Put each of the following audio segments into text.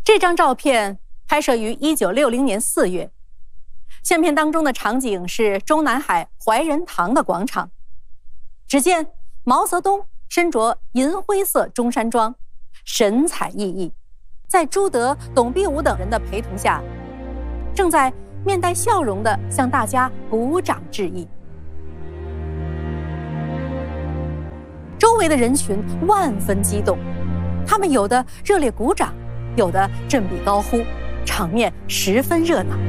这张照片拍摄于1960年4月，相片当中的场景是中南海怀仁堂的广场。只见毛泽东身着银灰色中山装，神采奕奕，在朱德、董必武等人的陪同下，正在面带笑容地向大家鼓掌致意。周围的人群万分激动，他们有的热烈鼓掌，有的振臂高呼，场面十分热闹。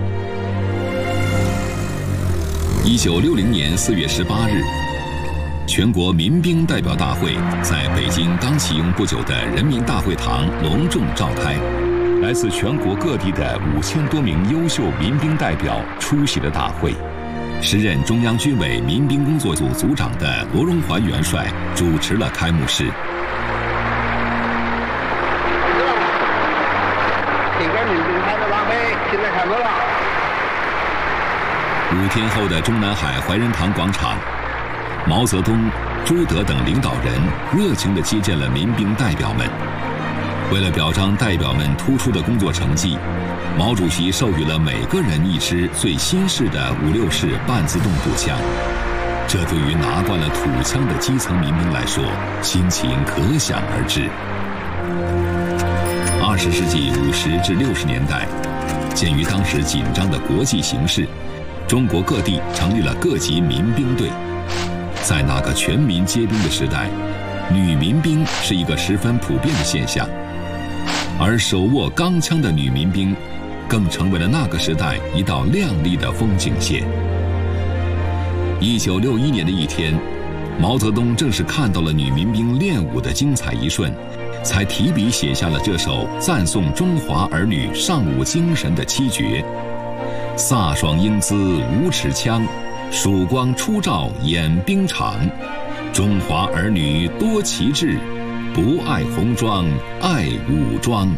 1960年4月18日，全国民兵代表大会在北京刚启用不久的人民大会堂隆重召开。来自全国各地的5000多名优秀民兵代表出席了大会。时任中央军委民兵工作组组长的罗荣桓元帅主持了开幕式。5天后的中南海怀仁堂广场，毛泽东、朱德等领导人热情地接见了民兵代表们。为了表彰代表们突出的工作成绩，毛主席授予了每个人一支最新式的56式半自动步枪。这对于拿惯了土枪的基层民兵来说，心情可想而知。20世纪50至60年代，鉴于当时紧张的国际形势，中国各地成立了各级民兵队。在那个全民皆兵的时代，女民兵是一个十分普遍的现象，而手握钢枪的女民兵更成为了那个时代一道亮丽的风景线。1961年的一天，毛泽东正是看到了女民兵练武的精彩一瞬，才提笔写下了这首赞颂中华儿女尚武精神的七绝：飒爽英姿无尺枪，曙光初照演兵场。中华儿女多奇志，不爱红装爱武装。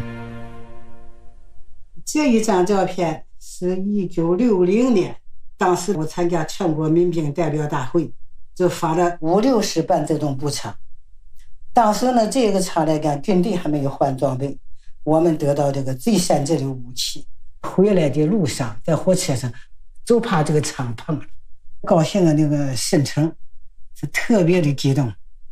这一张照片是1960年，当时我参加全国民兵代表大会，就发了56式半自动步枪。当时呢，这个枪来讲，军队还没有换装备，我们得到这个最先进的武器。回来的路上，在火车上，就怕这个枪碰了，高兴的那个心情是特别的激动。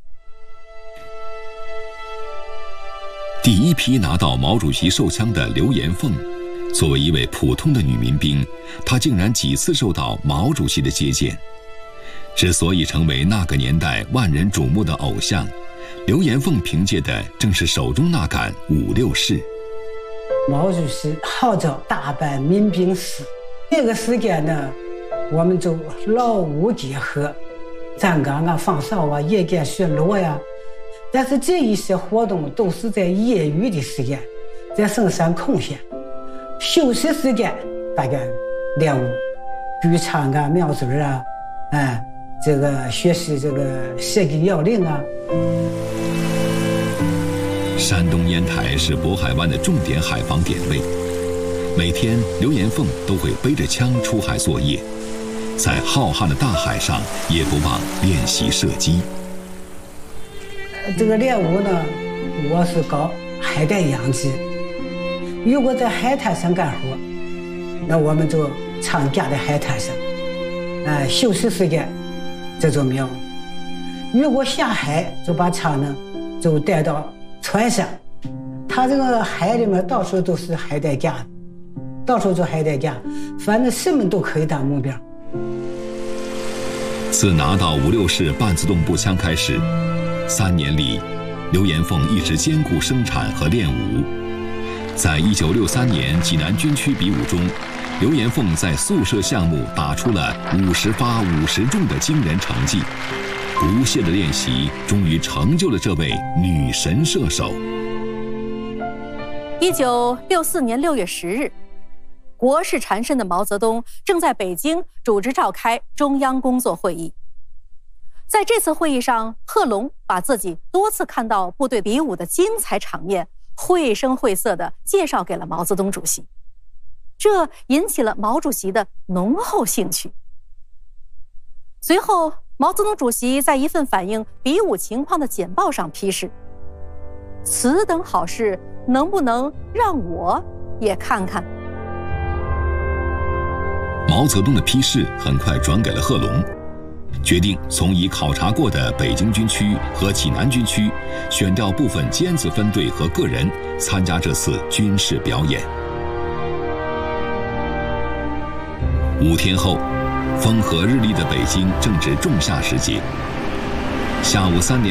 第一批拿到毛主席手枪的刘延凤，作为一位普通的女民兵，她竟然几次受到毛主席的接见。之所以成为那个年代万人瞩目的偶像，刘延凤凭借的正是手中那杆56式。 毛主席号召大办民兵司，那个时间呢，我们就劳武结合，站岗啊、放哨啊、夜间巡逻呀。但是这一些活动都是在业余的时间，在深山空闲，休息时间大概练武、举枪啊、瞄准啊，这个学习这个射击要领啊。 山东烟台是渤海湾的重点海防点位，每天刘延凤都会背着枪出海作业，在浩瀚的大海上也不忘练习射击。 这个练武呢，我是搞海带养殖，如果在海滩上干活，那我们就枪架在海滩上，休息时间这就瞄。如果下海，就把枪呢就带到船上，它这个海里面到处都是海带架，到处就海带架，反正什么都可以当目标。 自拿到56式半自动步枪开始，3年里，刘延凤一直兼顾生产和练武。在1963年济南军区比武中，刘延凤在速射项目打出了50发50中的惊人成绩。不懈的练习终于成就了这位女神射手。 1964年6月10日，国事缠身的毛泽东正在北京主持召开中央工作会议。在这次会议上，贺龙把自己多次看到部队比武的精彩场面绘声绘色地介绍给了毛泽东主席，这引起了毛主席的浓厚兴趣。随后，毛泽东主席在一份反映比武情况的简报上批示， 此等好事，能不能让我也看看？ 毛泽东的批示很快转给了贺龙，决定从已考察过的北京军区和济南军区选调部分尖子分队和个人参加这次军事表演。5天后，风和日丽的北京正值仲夏时节。下午3点